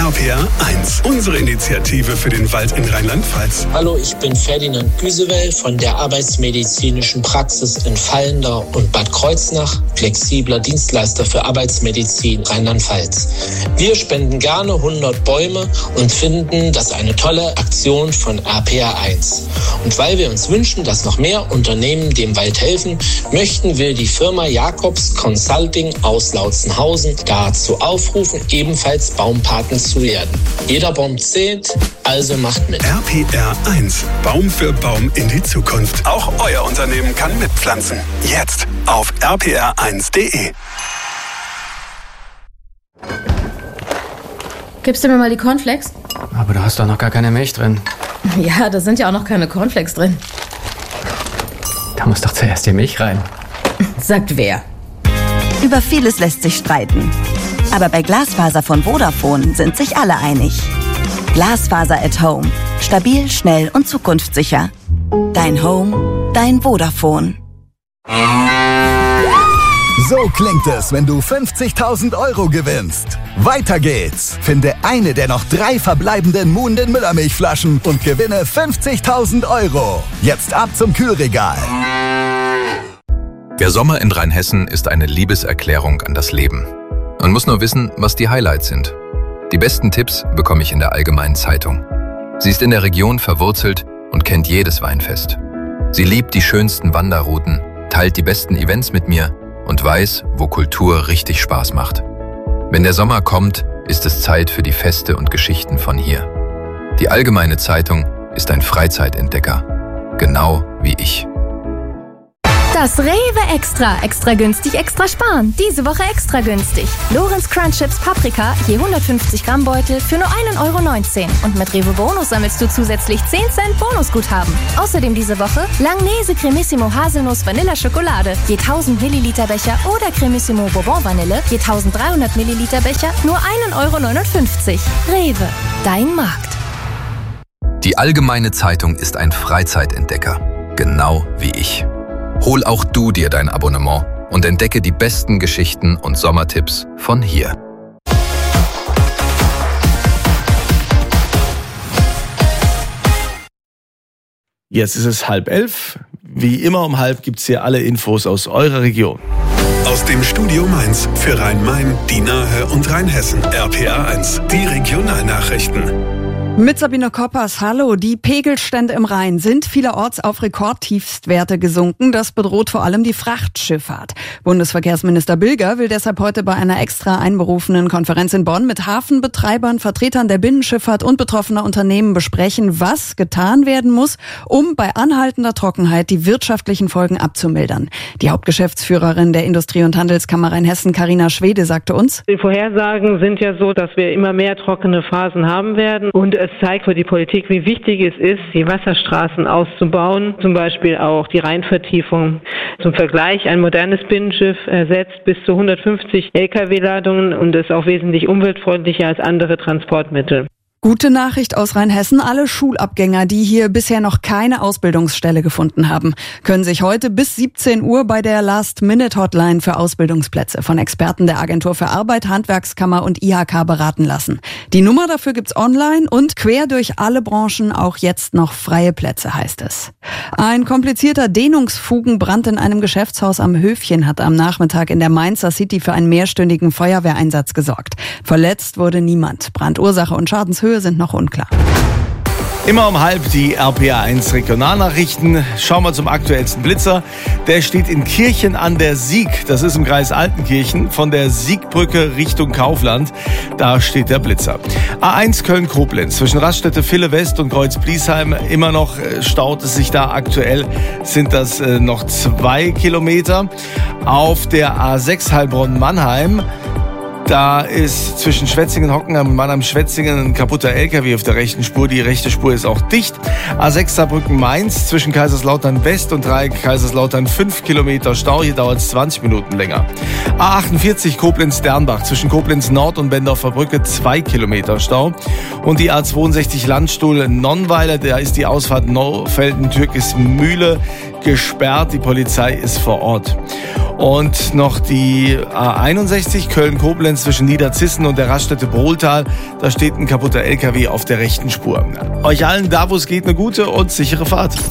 RPR 1, unsere Initiative für den Wald in Rheinland-Pfalz. Hallo, ich bin Ferdinand Güsewell von der Arbeitsmedizinischen Praxis in Vallendar und Bad Kreuznach, flexibler Dienstleister für Arbeitsmedizin Rheinland-Pfalz. Wir spenden gerne 100 Bäume und finden das eine tolle Aktion von RPR 1. Und weil wir uns wünschen, dass noch mehr Unternehmen dem Wald helfen, möchten wir die Firma Jacobs Consulting aus Lautzenhausen dazu aufrufen, ebenfalls Baumpaten zu werden. Jeder Baum zählt, also macht mit. RPR 1, Baum für Baum in die Zukunft. Auch euer Unternehmen kann mitpflanzen. Jetzt auf rpr1.de. Gibst du mir mal die Cornflakes? Aber du hast doch noch gar keine Milch drin. Ja, da sind ja auch noch keine Cornflakes drin. Da muss doch zuerst die Milch rein. Sagt wer? Über vieles lässt sich streiten. Aber bei Glasfaser von Vodafone sind sich alle einig. Glasfaser at Home. Stabil, schnell und zukunftssicher. Dein Home, dein Vodafone. So klingt es, wenn du 50.000 € gewinnst. Weiter geht's. Finde eine der noch 3 verbleibenden Muhnden Müllermilchflaschen und gewinne 50.000 €. Jetzt ab zum Kühlregal. Der Sommer in Rheinhessen ist eine Liebeserklärung an das Leben. Man muss nur wissen, was die Highlights sind. Die besten Tipps bekomme ich in der Allgemeinen Zeitung. Sie ist in der Region verwurzelt und kennt jedes Weinfest. Sie liebt die schönsten Wanderrouten, teilt die besten Events mit mir und weiß, wo Kultur richtig Spaß macht. Wenn der Sommer kommt, ist es Zeit für die Feste und Geschichten von hier. Die Allgemeine Zeitung ist ein Freizeitentdecker, genau wie ich. Das Rewe Extra. Extra günstig, extra sparen. Diese Woche extra günstig. Lorenz Crunch Chips Paprika, je 150 Gramm Beutel für nur 1,19 €. Und mit Rewe Bonus sammelst du zusätzlich 10 Cent Bonusguthaben. Außerdem diese Woche Langnese Cremissimo Haselnuss Vanilla Schokolade, je 1000 Milliliter Becher oder Cremissimo Bourbon Vanille, je 1300 Milliliter Becher, nur 1,59 €. Rewe, dein Markt. Die Allgemeine Zeitung ist ein Freizeitentdecker, genau wie ich. Hol auch du dir dein Abonnement und entdecke die besten Geschichten und Sommertipps von hier. Jetzt ist es 10:30. Wie immer um 10:30 gibt's hier alle Infos aus eurer Region. Aus dem Studio Mainz für Rhein-Main, die Nahe und Rheinhessen. RPR 1, die Regionalnachrichten. Mit Sabine Koppers, hallo. Die Pegelstände im Rhein sind vielerorts auf Rekordtiefstwerte gesunken. Das bedroht vor allem die Frachtschifffahrt. Bundesverkehrsminister Bilger will deshalb heute bei einer extra einberufenen Konferenz in Bonn mit Hafenbetreibern, Vertretern der Binnenschifffahrt und betroffener Unternehmen besprechen, was getan werden muss, um bei anhaltender Trockenheit die wirtschaftlichen Folgen abzumildern. Die Hauptgeschäftsführerin der Industrie- und Handelskammer Rheinhessen, Carina Schwede, sagte uns: Die Vorhersagen sind ja so, dass wir immer mehr trockene Phasen haben werden. Und es zeigt für die Politik, wie wichtig es ist, die Wasserstraßen auszubauen, zum Beispiel auch die Rheinvertiefung. Zum Vergleich, ein modernes Binnenschiff ersetzt bis zu 150 Lkw-Ladungen und ist auch wesentlich umweltfreundlicher als andere Transportmittel. Gute Nachricht aus Rheinhessen. Alle Schulabgänger, die hier bisher noch keine Ausbildungsstelle gefunden haben, können sich heute bis 17 Uhr bei der Last-Minute-Hotline für Ausbildungsplätze von Experten der Agentur für Arbeit, Handwerkskammer und IHK beraten lassen. Die Nummer dafür gibt's online und quer durch alle Branchen auch jetzt noch freie Plätze, heißt es. Ein komplizierter Dehnungsfugenbrand in einem Geschäftshaus am Höfchen hat am Nachmittag in der Mainzer City für einen mehrstündigen Feuerwehreinsatz gesorgt. Verletzt wurde niemand. Brandursache und Schadenshöhe sind noch unklar. Immer um 10:30 die RPR 1 Regionalnachrichten. Schauen wir zum aktuellsten Blitzer. Der steht in Kirchen an der Sieg. Das ist im Kreis Altenkirchen von der Siegbrücke Richtung Kaufland. Da steht der Blitzer. A1 Köln-Koblenz zwischen Raststätte Ville West und Kreuz-Bliesheim. Immer noch staut es sich da. Aktuell sind das noch 2 Kilometer. Auf der A6 Heilbronn-Mannheim. Da ist zwischen Schwetzingen, Hockenheim und Mannheim-Schwetzingen ein kaputter LKW auf der rechten Spur. Die rechte Spur ist auch dicht. A6 Saarbrücken-Mainz zwischen Kaiserslautern West und Dreieck Kaiserslautern 5 Kilometer Stau. Hier dauert es 20 Minuten länger. A48 Koblenz-Dernbach zwischen Koblenz Nord und Bendorfer Brücke 2 Kilometer Stau. Und die A62 Landstuhl Nonnweiler, da ist die Ausfahrt Neufelden-Türkismühle. gesperrt. Die Polizei ist vor Ort. Und noch die A61 Köln-Koblenz zwischen Niederzissen und der Raststätte Brohltal. Da steht ein kaputter LKW auf der rechten Spur. Euch allen da, wo es geht, eine gute und sichere Fahrt.